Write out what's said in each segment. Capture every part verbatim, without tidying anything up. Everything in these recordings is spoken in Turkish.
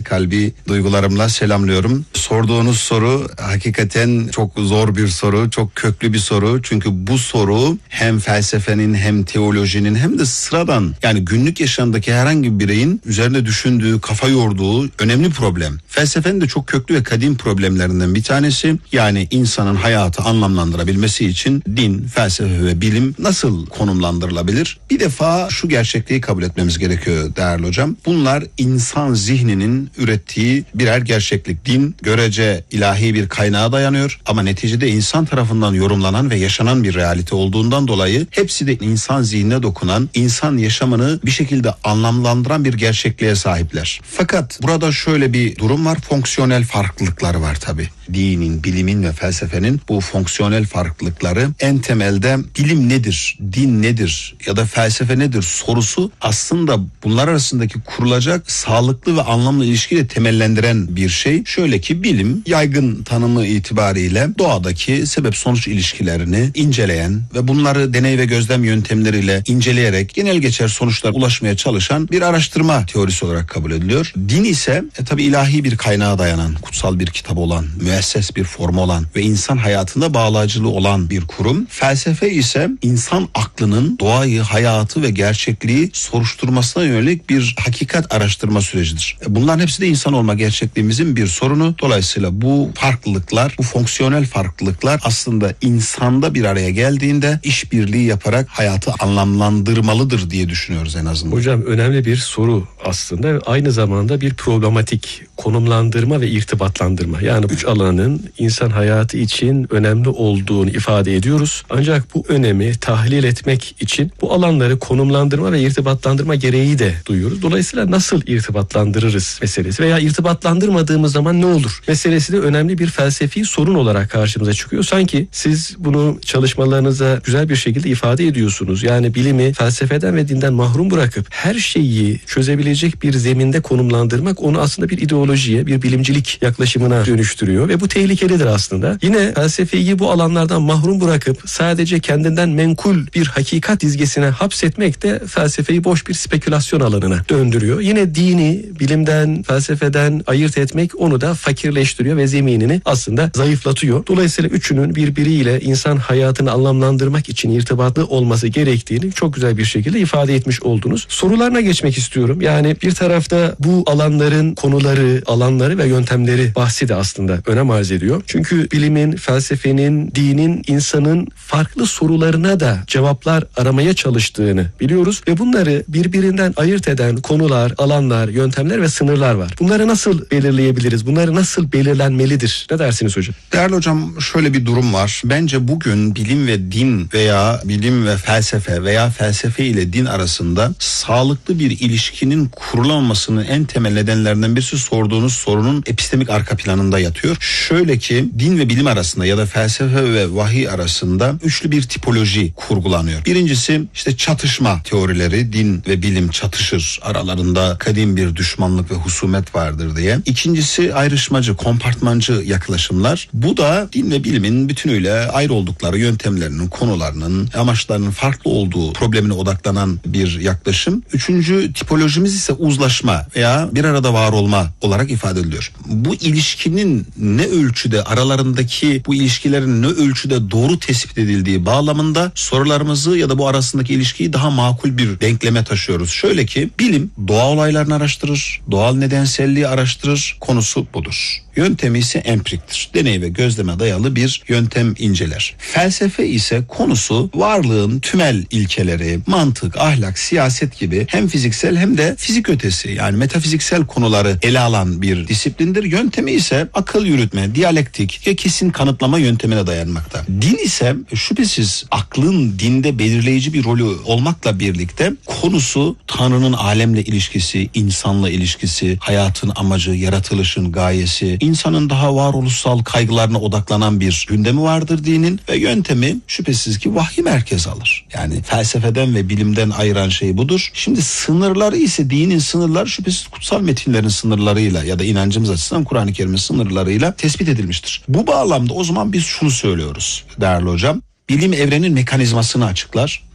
kalbi duygularımla selamlıyorum. Sorduğunuz soru hakikaten çok zor bir soru, çok köklü bir soru. Çünkü bu soru hem felsefenin hem teolojinin hem de sıradan, yani günlük yaşamdaki herhangi bir bireyin üzerine düşündüğü, kafa yorduğu önemli problem. Felsefenin de çok köklü ve kadim problemlerinden bir tanesi. Yani insanın hayatı anlamlandırabilmesi için din, felsefe ve bilim nasıl konumlandırılabilir? Bir defa şu gerçekliği kabul etmemiz gerekiyor değerli hocam. Bunlar insan zihninin ürettiği birer gerçeklik. Din görece ilahi bir kaynağa dayanıyor ama neticede insan tarafından yorumlanan ve yaşanan bir realite olduğundan dolayı hepsi de insan zihnine dokunan, insan yaşamını bir şekilde anlamlandıran bir gerçekliğe sahipler. Fakat burada şöyle bir durum var. Fonksiyonel farklılıkları var tabii. Dinin, bilimin ve felsefenin bu fonksiyonel farklılıkları en temelde bilim nedir, din nedir ya da felsefe nedir sorusu aslında bunlar arasındaki kurulacak sağlıklı ve anlamlı ilişkiyi de temellendiren bir şey. Şöyle ki bilim yaygın tanımı itibariyle doğadaki sebep sonuç ilişkilerini inceleyen ve bunları deney ve gözlem yöntemleriyle inceleyerek genel geçer sonuçlara ulaşmaya çalışan bir araştırma teorisi olarak kabul ediliyor. Din ise e, tabii ilahi bir kaynağa dayanan, kutsal bir kitap olan, müesses bir formu olan ve insan hayatında bağlayıcılığı olan bir kurum. Felsefe ise insan aklının doğayı, hayatı ve gerçekliği soruşturmasına yönelik bir hakikat araştırma sürecidir. E, bunların hepsi de insan olma gerçekliğimizin bir sorunu. Dolayısıyla bu farklılıklar, bu fonksiyonel farklılıklar aslında insanda bir araya geldiğinde işbirliği yaparak hayatı anlamlandırmalıdır diye düşünüyoruz en azından. Hocam önemli bir soru aslında, aynı zamanda bir problematik, konumlandırma ve irtibatlandırma. Yani üç alanın insan hayatı için önemli olduğunu ifade ediyoruz. Ancak bu önemi tahlil etmek için bu alanları konumlandırma ve irtibatlandırma gereği de duyuyoruz. Dolayısıyla nasıl irtibatlandırırız meselesi veya irtibatlandırmadığımız zaman ne olur meselesi de önemli bir felsefi sorun olarak karşımıza çıkıyor. Sanki siz bunu çalışmalarınıza güzel bir şekilde ifade ediyorsunuz. Yani bilimi felsefeden ve dinden mahrum bırakıp her şeyi çözebilecek bir zeminde konumlandırmak onu aslında bir ideolojiye, bir bilimcilik yaklaşımına dönüştürüyor ve bu tehlikelidir aslında. Yine felsefeyi bu alanlardan mahrum bırakıp sadece kendinden menkul bir hakikat dizgesine hapsetmek de felsefeyi boş bir spekülasyon alanına döndürüyor. Yine dini bilimden, felsefeden ayırt etmek onu da fakirleştiriyor ve zeminini aslında zayıflatıyor. Dolayısıyla üçünün birbiriyle insan hayatını anlamlandırmak için irtibatlı olması gerektiğini çok güzel bir şekilde ifade etmiş oldunuz. Sorularına geçmek istiyorum. Yani bir tarafta bu alanların konuları, alanları ve yöntemleri bahsi de aslında önem arz ediyor. Çünkü bilimin, felsefenin, dinin insanın farklı sorularına da cevaplar aramaya çalıştığını biliyoruz ve bunları birbirinden ayırt eden konular, alanlar, yöntemler ve sınırlar var. Bunları nasıl belirleyebiliriz? Bunları nasıl belirlenmelidir? Ne dersiniz hocam? Değerli hocam, şöyle bir durum var. Bence bugün bilim ve din veya bilim ve felsefe veya felsefe ile din arasında sağlıklı bir ilişkinin kurulamamasının en temel nedenlerinden birisi sorduğunuz sorunun epistemik arka planında yatıyor. Şöyle ki din ve bilim arasında ya da felsefe ve vahiy arasında üçlü bir tipoloji kurgulanıyor. Birincisi işte çatışma teorileri, din ve bilim çatışır, aralarında kadim bir düşmanlık ve husumet vardır diye. İkincisi ayrışmacı, kompartmancı yaklaşımlar. Bu da din ve bilimin bütünüyle ayrı oldukları yöntemlerinin, konularının, amaçlarının farklı olduğu problemine odaklanan bir yaklaşım. Üçüncü tipolojimiz ise uzlaşma veya bir arada var olma olarak ifade ediliyor. Bu ilişkinin ne ölçüde, aralarındaki bu ilişkilerin ne ölçüde doğru tespit edildiği bağlamında sorularımızı ya da bu arasındaki ilişkiyi daha makul bir denkleme taşıyoruz. Şöyle ki bilim doğa olaylarını araştırır, doğal nedenselliği araştırır, konusu budur. Yöntemi ise empiriktir. Deney ve gözleme dayalı bir yöntem inceler. Felsefe ise konusu varlığın tümel ilkeleri, mantık, ahlak, siyaset gibi hem fiziksel hem de fizik ötesi yani metafiziksel konuları ele alan bir disiplindir. Yöntemi ise akıl yürütme, diyalektik ve kesin kanıtlama yöntemine dayanmakta. Din ise şüphesiz aklın dinde belirleyici bir rolü olmakla birlikte konusu Tanrı'nın alemle ilişkisi, insanla ilişkisi, hayatın amacı, yaratılışın gayesi, insanın daha varoluşsal kaygılarına odaklanan bir gündemi vardır dinin ve yöntemi şüphesiz ki vahiy merkez alır. Yani felsefeden ve bilimden ayıran şey budur. Şimdi sınırları ise dinin sınırları şüphesiz kutsal metinlerin sınırlarıyla ya da inancımız açısından Kur'an-ı Kerim'in sınırlarıyla tespit edilmiştir. Bu bağlamda o zaman biz şunu söylüyoruz değerli hocam. Bilim evrenin mekanizmasını açıklar.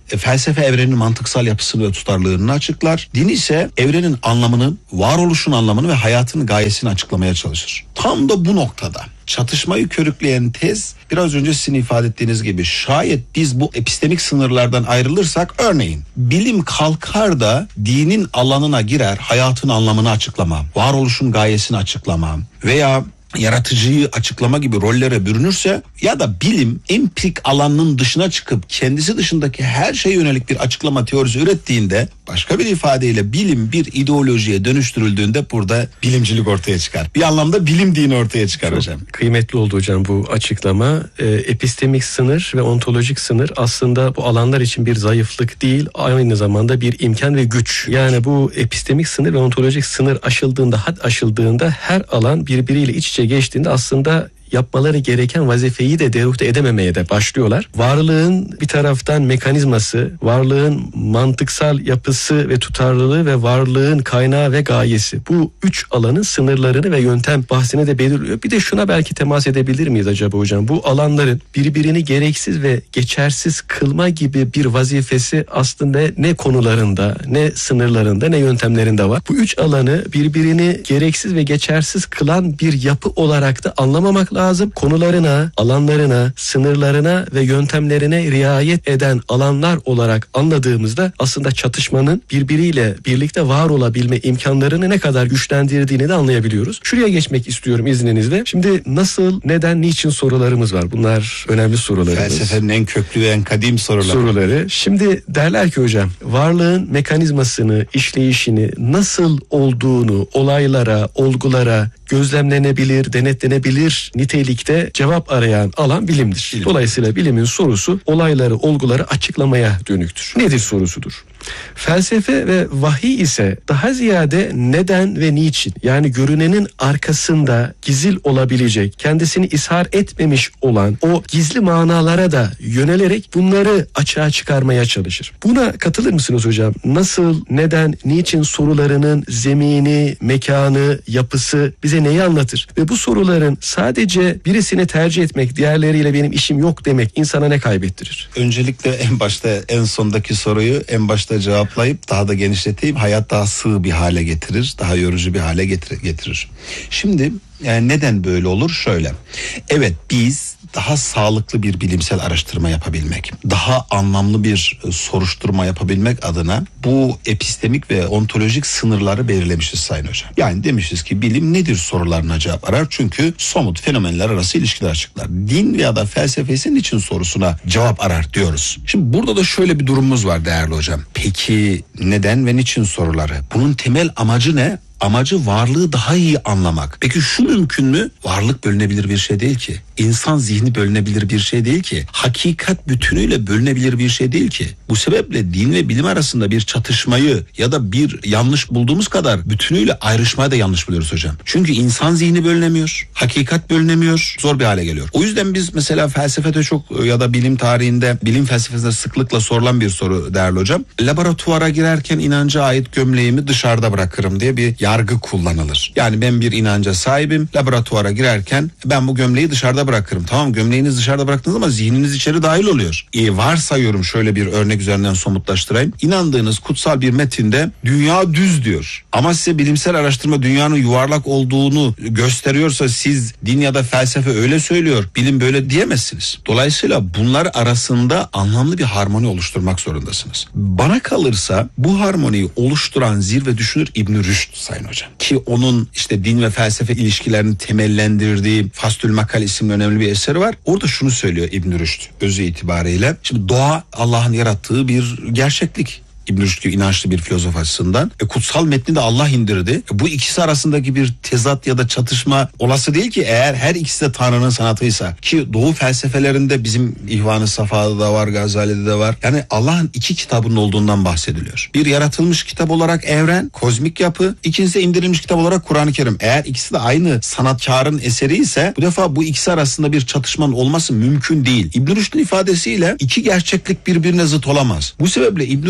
e, felsefe evrenin mantıksal yapısını ve tutarlılığını açıklar. Din ise evrenin anlamını, varoluşun anlamını ve hayatın gayesini açıklamaya çalışır. Tam da bu noktada çatışmayı körükleyen tez, biraz önce sizin ifade ettiğiniz gibi, şayet biz bu epistemik sınırlardan ayrılırsak, örneğin bilim kalkar da dinin alanına girer, hayatın anlamını açıklama, varoluşun gayesini açıklama veya yaratıcıyı açıklama gibi rollere bürünürse ya da bilim empirik alanının dışına çıkıp kendisi dışındaki her şeye yönelik bir açıklama teorisi ürettiğinde, başka bir ifadeyle bilim bir ideolojiye dönüştürüldüğünde burada bilimcilik ortaya çıkar. Bir anlamda bilim dini ortaya çıkar Çok hocam. Kıymetli oldu hocam bu açıklama. E, epistemik sınır ve ontolojik sınır aslında bu alanlar için bir zayıflık değil, aynı zamanda bir imkan ve güç. Yani bu epistemik sınır ve ontolojik sınır aşıldığında, had aşıldığında her alan birbiriyle iç içe geçtiğinde aslında yapmaları gereken vazifeyi de deruhte edememeye de başlıyorlar. Varlığın bir taraftan mekanizması, varlığın mantıksal yapısı ve tutarlılığı ve varlığın kaynağı ve gayesi. Bu üç alanın sınırlarını ve yöntem bahsini de belirliyor. Bir de şuna belki temas edebilir miyiz acaba hocam? Bu alanların birbirini gereksiz ve geçersiz kılma gibi bir vazifesi aslında ne konularında, ne sınırlarında, ne yöntemlerinde var. Bu üç alanı birbirini gereksiz ve geçersiz kılan bir yapı olarak da anlamamak lazım. Konularına, alanlarına, sınırlarına ve yöntemlerine riayet eden alanlar olarak anladığımızda aslında çatışmanın birbiriyle birlikte var olabilme imkanlarını ne kadar güçlendirdiğini de anlayabiliyoruz. Şuraya geçmek istiyorum izninizle. Şimdi nasıl, neden, niçin sorularımız var. Bunlar önemli sorularımız. Felsefenin en köklü ve en kadim soruları. Soruları. Şimdi derler ki hocam, varlığın mekanizmasını, işleyişini, nasıl olduğunu olaylara, olgulara gözlemlenebilir, denetlenebilir nitelikte cevap arayan alan bilimdir. Bilim. Dolayısıyla bilimin sorusu olayları, olguları açıklamaya dönüktür. Nedir sorusudur? Felsefe ve vahiy ise daha ziyade neden ve niçin, yani görünenin arkasında gizil olabilecek, kendisini ishar etmemiş olan o gizli manalara da yönelerek bunları açığa çıkarmaya çalışır. Buna katılır mısınız hocam? Nasıl, neden, niçin sorularının zemini, mekanı, yapısı bize neyi anlatır? Ve bu soruların sadece birisini tercih etmek, diğerleriyle benim işim yok demek insana ne kaybettirir? Öncelikle en başta, en sondaki soruyu en başta cevaplayıp daha da genişleteyim. Hayat daha sığ bir hale getirir, daha yorucu bir hale getirir. getirir. Şimdi yani neden böyle olur? Şöyle. Evet, biz daha sağlıklı bir bilimsel araştırma yapabilmek, daha anlamlı bir soruşturma yapabilmek adına bu epistemik ve ontolojik sınırları belirlemişiz Sayın Hocam. Yani demişiz ki bilim nedir sorularına cevap arar. Çünkü somut fenomenler arası ilişkiler açıklar. Din veya da felsefesi niçin sorusuna cevap arar diyoruz. Şimdi burada da şöyle bir durumumuz var değerli hocam. Peki neden ve niçin soruları? Bunun temel amacı ne? Amacı varlığı daha iyi anlamak. Peki şu mümkün mü? Varlık bölünebilir bir şey değil ki. İnsan zihni bölünebilir bir şey değil ki. Hakikat bütünüyle bölünebilir bir şey değil ki. Bu sebeple din ve bilim arasında bir çatışmayı ya da bir yanlış bulduğumuz kadar bütünüyle ayrışmayı da yanlış buluyoruz hocam. Çünkü insan zihni bölünemiyor. Hakikat bölünemiyor. Zor bir hale geliyor. O yüzden biz mesela felsefede çok ya da bilim tarihinde, bilim felsefesinde sıklıkla sorulan bir soru değerli hocam. Laboratuvara girerken inanca ait gömleğimi dışarıda bırakırım diye bir yargı kullanılır. Yani ben bir inanca sahibim. Laboratuvara girerken ben bu gömleği dışarıda bırakırım. Tamam, gömleğinizi dışarıda bıraktınız ama zihniniz içeri dahil oluyor. E, varsayıyorum, şöyle bir örnek üzerinden somutlaştırayım. İnandığınız kutsal bir metinde dünya düz diyor. Ama size bilimsel araştırma dünyanın yuvarlak olduğunu gösteriyorsa siz din ya da felsefe öyle söylüyor, bilim böyle diyemezsiniz. Dolayısıyla bunlar arasında anlamlı bir harmoni oluşturmak zorundasınız. Bana kalırsa bu harmoniyi oluşturan zirve düşünür İbn Rüşd Sayın Hocam. Ki onun işte din ve felsefe ilişkilerini temellendirdiği Fastül Makal isimli önemli bir eseri var. Orada şunu söylüyor İbn Rüşd özü itibariyle. Şimdi doğa Allah'ın yarattığı bir gerçeklik. İbn Rüşd gibi inançlı bir filozof açısından. E, kutsal metni de Allah indirdi. E, bu ikisi arasındaki bir tezat ya da çatışma olası değil ki, eğer her ikisi de Tanrı'nın sanatıysa. Ki Doğu felsefelerinde bizim İhvan-ı Safa'da da var, Gazali'de de var. Yani Allah'ın iki kitabının olduğundan bahsediliyor. Bir yaratılmış kitap olarak evren, kozmik yapı. İkincisi indirilmiş kitap olarak Kur'an-ı Kerim. Eğer ikisi de aynı sanatkarın eseri ise bu defa bu ikisi arasında bir çatışmanın olması mümkün değil. İbn Rüşd'ün ifadesiyle iki gerçeklik birbirine zıt olamaz. Bu sebeple İbn Rüşd açısından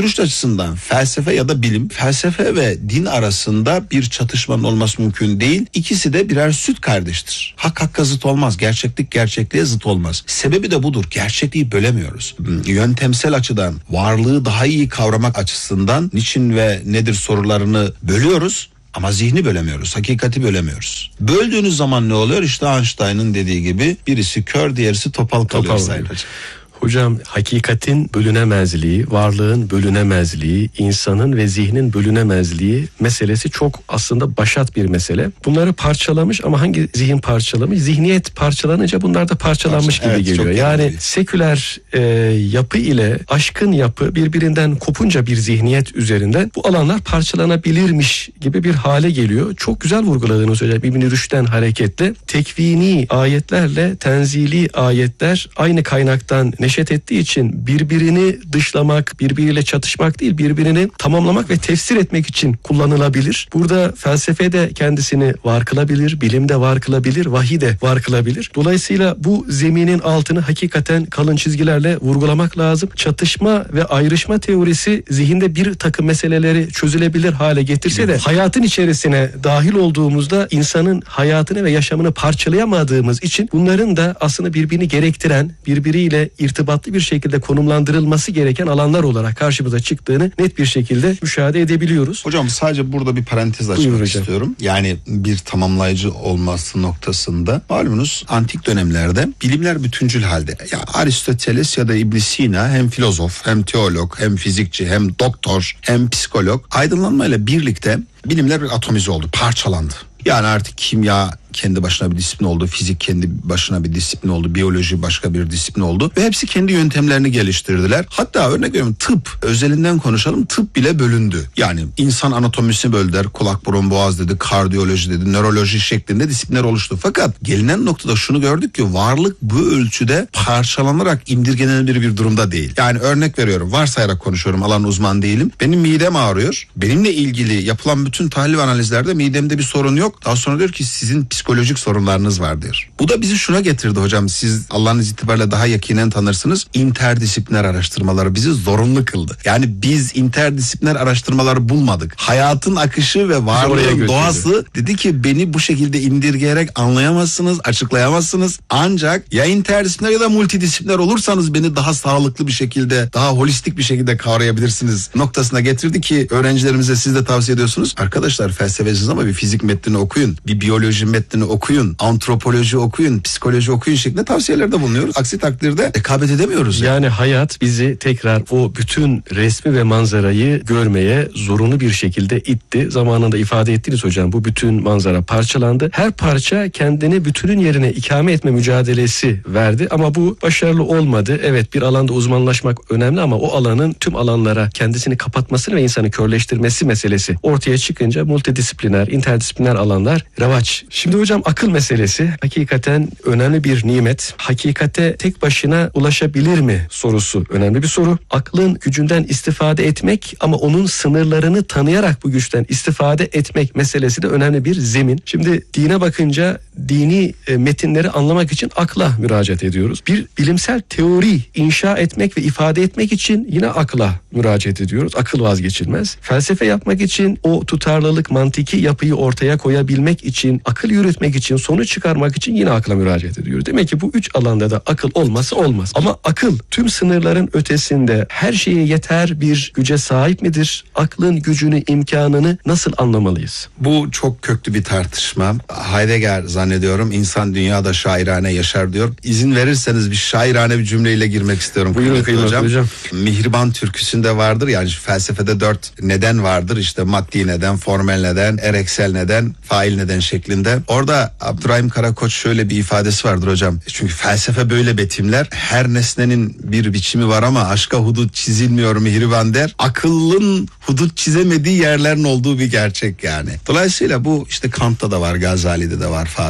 açısından felsefe ya da bilim, felsefe ve din arasında bir çatışmanın olması mümkün değil. İkisi de birer süt kardeştir. Hak hakka zıt olmaz. Gerçeklik gerçekliğe zıt olmaz. Sebebi de budur. Gerçekliği bölemiyoruz. Yöntemsel açıdan, varlığı daha iyi kavramak açısından niçin ve nedir sorularını bölüyoruz. Ama zihni bölemiyoruz, hakikati bölemiyoruz. Böldüğünüz zaman ne oluyor? İşte Einstein'ın dediği gibi birisi kör, diğerisi topal kalıyor Sayın Hocam. Hocam, hakikatin bölünemezliği, varlığın bölünemezliği, insanın ve zihnin bölünemezliği meselesi çok aslında başat bir mesele. Bunları parçalamış ama hangi zihin parçalamış? Zihniyet parçalanınca bunlar da parçalanmış Parça, gibi evet, geliyor. Yani değil. seküler e, yapı ile aşkın yapı birbirinden kopunca bir zihniyet üzerinden bu alanlar parçalanabilirmiş gibi bir hale geliyor. Çok güzel vurguladığınız hocam İbn-i Rüşd'den hareketle tekvini ayetlerle tenzili ayetler aynı kaynaktan neşet ettiği için birbirini dışlamak, birbiriyle çatışmak değil, birbirini tamamlamak ve tefsir etmek için kullanılabilir. Burada felsefe de kendisini var kılabilir, bilim de var kılabilir, vahiy de var kılabilir. Dolayısıyla bu zeminin altını hakikaten kalın çizgilerle vurgulamak lazım. Çatışma ve ayrışma teorisi zihinde bir takım meseleleri çözülebilir hale getirse de hayatın içerisine dahil olduğumuzda insanın hayatını ve yaşamını parçalayamadığımız için bunların da aslında birbirini gerektiren, birbiriyle irtibatlı bir şekilde konumlandırılması gereken alanlar olarak karşımıza çıktığını net bir şekilde müşahede edebiliyoruz. Hocam sadece burada bir parantez açmak istiyorum. Yani bir tamamlayıcı olması noktasında malumunuz antik dönemlerde bilimler bütüncül halde. Ya Aristoteles ya da İbn Sina hem filozof, hem teolog, hem fizikçi, hem doktor, hem psikolog, aydınlanmayla birlikte bilimler bir atomize oldu, parçalandı. Yani artık kimya kendi başına bir disiplin oldu, fizik kendi başına bir disiplin oldu, biyoloji başka bir disiplin oldu ve hepsi kendi yöntemlerini geliştirdiler. Hatta örnek veriyorum, tıp özelinden konuşalım, tıp bile bölündü. Yani insan anatomisini böldüler, kulak burun boğaz dedi, kardiyoloji dedi, nöroloji şeklinde disiplinler oluştu. Fakat gelinen noktada şunu gördük ki varlık bu ölçüde parçalanarak indirgenebilir bir durumda değil. Yani örnek veriyorum, varsayarak konuşuyorum, alan uzman değilim. Benim midem ağrıyor. Benimle ilgili yapılan bütün tahlil ve analizlerde midemde bir sorun yok. Daha sonra diyor ki sizin psikolojik sorunlarınız var diyor. Bu da bizi şuna getirdi hocam, siz Allah'ın itibariyle daha yakinen tanırsınız. İnterdisipliner araştırmaları bizi zorunlu kıldı. Yani biz interdisipliner araştırmaları bulmadık. Hayatın akışı ve varlığın doğası dedi ki beni bu şekilde indirgeyerek anlayamazsınız, açıklayamazsınız. Ancak ya interdisipliner ya da multidisipliner olursanız beni daha sağlıklı bir şekilde, daha holistik bir şekilde kavrayabilirsiniz noktasına getirdi ki öğrencilerimize siz de tavsiye ediyorsunuz. Arkadaşlar felsefesiz ama bir fizik metnini okuyun, bir biyoloji metnini okuyun, antropoloji okuyun, psikoloji okuyun şeklinde tavsiyelerde bulunuyoruz. Aksi takdirde rekabet edemiyoruz. Yani. yani hayat bizi tekrar o bütün resmi ve manzarayı görmeye zorunlu bir şekilde itti. Zamanında ifade ettiniz hocam, bu bütün manzara parçalandı. Her parça kendini bütünün yerine ikame etme mücadelesi verdi ama bu başarılı olmadı. Evet, bir alanda uzmanlaşmak önemli ama o alanın tüm alanlara kendisini kapatmasını ve insanı körleştirmesi meselesi ortaya çıkınca multidisipliner, interdisipliner alanlar revaç. Şimdi hocam akıl meselesi hakikaten önemli bir nimet. Hakikate tek başına ulaşabilir mi sorusu önemli bir soru. Aklın gücünden istifade etmek ama onun sınırlarını tanıyarak bu güçten istifade etmek meselesi de önemli bir zemin. Şimdi dine bakınca dini e, metinleri anlamak için akla müracaat ediyoruz. Bir bilimsel teori inşa etmek ve ifade etmek için yine akla müracaat ediyoruz. Akıl vazgeçilmez. Felsefe yapmak için o tutarlılık, mantiki yapıyı ortaya koyabilmek için, akıl yürütmek için, sonuç çıkarmak için yine akla müracaat ediyoruz. Demek ki bu üç alanda da akıl olması olmaz. Ama akıl tüm sınırların ötesinde her şeye yeter bir güce sahip midir? Aklın gücünü, imkanını nasıl anlamalıyız? Bu çok köklü bir tartışma. Heidegger zannediyorum insan dünyada şairane yaşar diyor. İzin verirseniz bir şairane bir cümleyle girmek istiyorum. Buyurun kıymetli hocam. hocam. Mihriban türküsünde vardır yani felsefede dört neden vardır. İşte maddi neden, formel neden, ereksel neden, fail neden şeklinde. Orada Abdurrahim Karakoç şöyle bir ifadesi vardır hocam. Çünkü felsefe böyle betimler. Her nesnenin bir biçimi var ama aşka hudut çizilmiyor mihriban der. Akıllın hudut çizemediği yerlerin olduğu bir gerçek yani. Dolayısıyla bu işte Kant'ta da var, Gazali'de de var, Farabi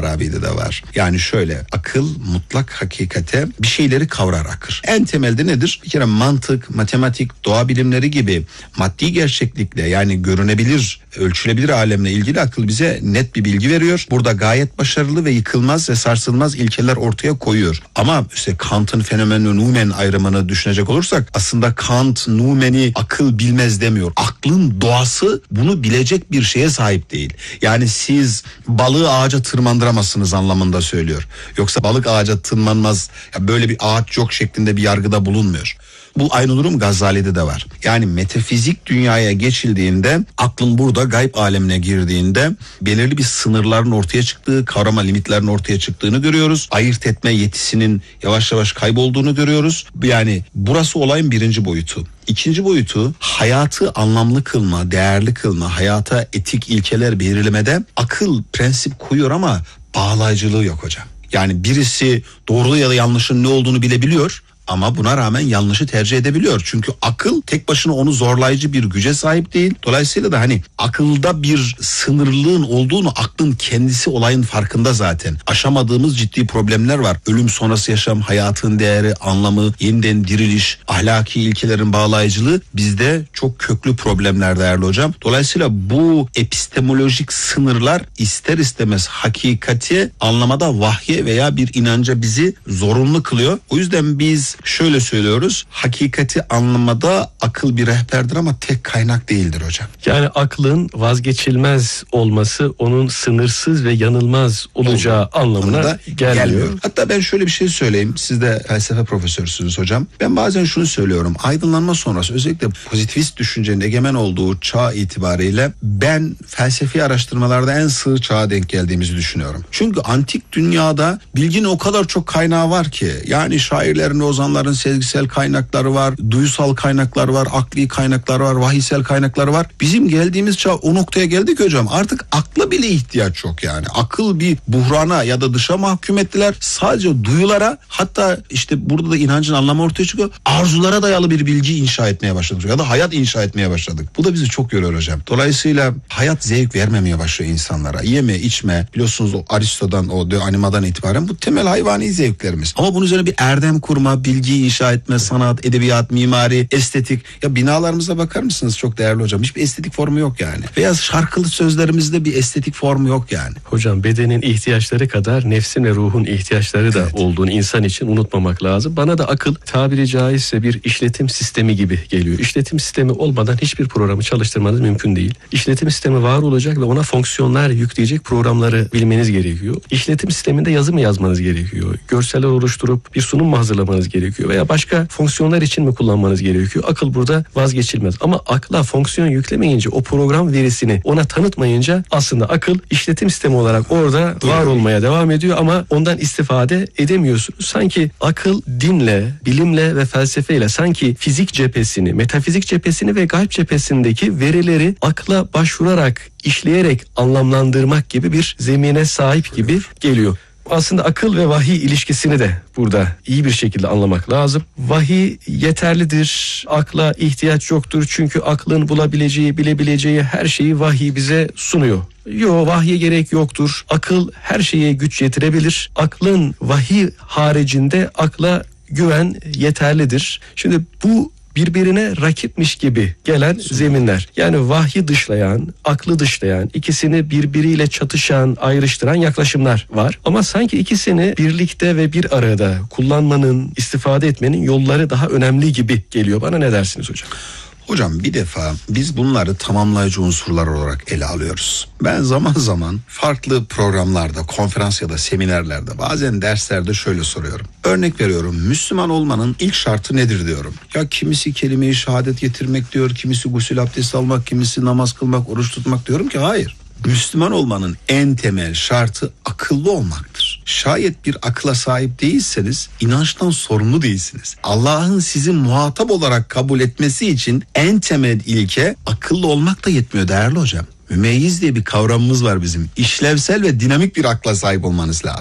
Farabi'de de var. Yani şöyle, akıl mutlak hakikate bir şeyleri kavrar akır. En temelde nedir? Bir kere mantık, matematik, doğa bilimleri gibi maddi gerçeklikle, yani görünebilir, ölçülebilir alemle ilgili akıl bize net bir bilgi veriyor. Burada gayet başarılı ve yıkılmaz ve sarsılmaz ilkeler ortaya koyuyor. Ama işte Kant'ın fenomenli Numen ayrımını düşünecek olursak, aslında Kant Numen'i akıl bilmez demiyor. Aklın doğası bunu bilecek bir şeye sahip değil. Yani siz balığı ağaca tırmandıramazsınız anlamında söylüyor. Yoksa balık ağaca tırmanmaz, ya böyle bir ağaç yok şeklinde bir yargıda bulunmuyor. Bu aynı durum Gazali'de de var. Yani metafizik dünyaya geçildiğinde, aklın burada gayb alemine girdiğinde belirli bir sınırların ortaya çıktığı, kavrama limitlerin ortaya çıktığını görüyoruz. Ayırt etme yetisinin yavaş yavaş kaybolduğunu görüyoruz. Yani burası olayın birinci boyutu. İkinci boyutu, hayatı anlamlı kılma, değerli kılma, hayata etik ilkeler belirlemede akıl prensip koyuyor ama bağlayıcılığı yok hocam. Yani birisi doğru ya da yanlışın ne olduğunu bilebiliyor ama buna rağmen yanlışı tercih edebiliyor. Çünkü akıl tek başına onu zorlayıcı bir güce sahip değil. Dolayısıyla da hani akılda bir sınırlılığın olduğunu, aklın kendisi olayın farkında zaten. Aşamadığımız ciddi problemler var. Ölüm sonrası yaşam, hayatın değeri, anlamı, yeniden diriliş, ahlaki ilkelerin bağlayıcılığı bizde çok köklü problemler değerli hocam. Dolayısıyla bu epistemolojik sınırlar ister istemez hakikati anlamada vahye veya bir inanca bizi zorunlu kılıyor. O yüzden biz şöyle söylüyoruz, hakikati anlamada akıl bir rehberdir ama tek kaynak değildir hocam. Yani aklın vazgeçilmez olması onun sınırsız ve yanılmaz olacağı Olur. anlamına da gelmiyor. gelmiyor. Hatta ben şöyle bir şey söyleyeyim, siz de felsefe profesörsünüz hocam. Ben bazen şunu söylüyorum, aydınlanma sonrası özellikle pozitivist düşüncenin egemen olduğu çağ itibariyle ben felsefi araştırmalarda en sığ çağa denk geldiğimizi düşünüyorum. Çünkü antik dünyada bilginin o kadar çok kaynağı var ki, yani şairlerin, ozanların sezgisel kaynakları var, duysal kaynaklar var, akli kaynaklar var, vahiysel kaynaklar var. Bizim geldiğimiz çağ o noktaya geldik hocam. Artık akla bile ihtiyaç yok yani. Akıl bir buhrana ya da dışa mahkum ettiler. Sadece duyulara, hatta işte burada da inancın anlamı ortaya çıkıyor. Arzulara dayalı bir bilgi inşa etmeye başladık ya da hayat inşa etmeye başladık. Bu da bizi çok yoruyor hocam. Dolayısıyla hayat zevk vermemeye başlıyor insanlara. Yeme, içme, biliyorsunuz o Aristo'dan, o De Anima'dan itibaren bu temel hayvani zevklerimiz. Ama bunun üzerine bir erdem kurma, bilgi inşa etme, sanat, edebiyat, mimari, estetik. Ya binalarımıza bakar mısınız çok değerli hocam? Hiçbir estetik formu yok yani. Veya şarkılı sözlerimizde bir estetik formu yok yani. Hocam bedenin ihtiyaçları kadar nefsin ve ruhun ihtiyaçları da evet. olduğunu insan için unutmamak lazım. Bana da akıl tabiri caizse bir işletim sistemi gibi geliyor. İşletim sistemi olmadan hiçbir programı çalıştırmanız mümkün değil. İşletim sistemi var olacak ve ona fonksiyonlar yükleyecek programları bilmeniz gerekiyor. İşletim sisteminde yazı mı yazmanız gerekiyor? Görseller oluşturup bir sunum mu hazırlamanız gerekiyor? Veya başka fonksiyonlar için mi kullanmanız gerekiyor? Akıl burada vazgeçilmez. Ama akla fonksiyon yüklemeyince, o program verisini ona tanıtmayınca aslında akıl işletim sistemi olarak orada var olmaya devam ediyor ama ondan istifade edemiyorsunuz. Sanki akıl dinle, bilimle ve felsefeyle sanki fizik cephesini, metafizik cephesini ve gayb cephesindeki verileri akla başvurarak, işleyerek anlamlandırmak gibi bir zemine sahip gibi geliyor. Aslında akıl ve vahiy ilişkisini de burada iyi bir şekilde anlamak lazım. Vahiy yeterlidir, akla ihtiyaç yoktur çünkü aklın bulabileceği, bilebileceği her şeyi vahiy bize sunuyor. Yo, vahye gerek yoktur. Akıl her şeye güç yetirebilir. Aklın vahiy haricinde akla güven yeterlidir. Şimdi bu birbirine rakipmiş gibi gelen zeminler. Yani vahyi dışlayan, aklı dışlayan, ikisini birbiriyle çatışan, ayrıştıran yaklaşımlar var. Ama sanki ikisini birlikte ve bir arada kullanmanın, istifade etmenin yolları daha önemli gibi geliyor. Bana ne dersiniz hocam? Hocam bir defa biz bunları tamamlayıcı unsurlar olarak ele alıyoruz. Ben zaman zaman farklı programlarda, konferans ya da seminerlerde, bazen derslerde şöyle soruyorum. Örnek veriyorum, Müslüman olmanın ilk şartı nedir diyorum. Ya kimisi kelime-i şehadet getirmek diyor, kimisi gusül abdesti almak, kimisi namaz kılmak, oruç tutmak, diyorum ki hayır. Müslüman olmanın en temel şartı akıllı olmaktır. Şayet bir akla sahip değilseniz inançtan sorumlu değilsiniz. Allah'ın sizi muhatap olarak kabul etmesi için en temel ilke akıllı olmak da yetmiyor değerli hocam. Mümeyyiz diye bir kavramımız var bizim. İşlevsel ve dinamik bir akla sahip olmanız lazım.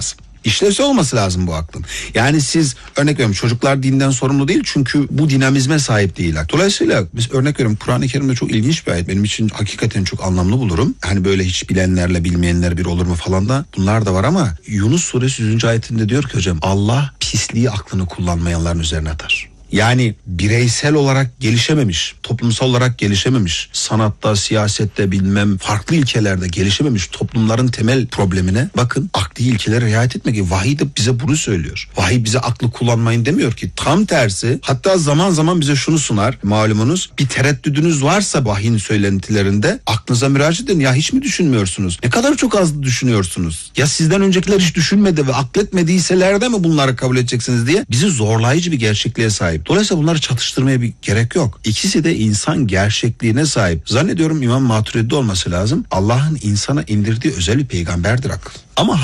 İşlevsel olması lazım bu aklın. Yani siz örnek veriyorum çocuklar dinden sorumlu değil çünkü bu dinamizme sahip değiller. Dolayısıyla biz örnek veriyorum Kur'an-ı Kerim'de çok ilginç bir ayet. Benim için hakikaten çok anlamlı bulurum. Hani böyle hiç bilenlerle bilmeyenler bir olur mu falan da bunlar da var ama Yunus suresi yüzüncü ayetinde diyor ki hocam Allah pisliği aklını kullanmayanların üzerine atar. Yani bireysel olarak gelişememiş, toplumsal olarak gelişememiş, sanatta, siyasette bilmem farklı ilkelerde gelişememiş toplumların temel problemine bakın akli ilkelere riayet etmek. Vahiy de bize bunu söylüyor. Vahiy bize aklı kullanmayın demiyor ki. Tam tersi, hatta zaman zaman bize şunu sunar malumunuz. Bir tereddüdünüz varsa vahyin söylentilerinde aklınıza müracaat edin. Ya hiç mi düşünmüyorsunuz? Ne kadar çok az düşünüyorsunuz? Ya sizden öncekiler hiç düşünmedi ve akletmediyseler de mi bunları kabul edeceksiniz diye bizi zorlayıcı bir gerçekliğe sahip. Dolayısıyla bunları çatıştırmaya bir gerek yok. İkisi de insan gerçekliğine sahip. Zannediyorum İmam Maturidi olması lazım. Allah'ın insana indirdiği özel bir peygamberdir akıl. Ama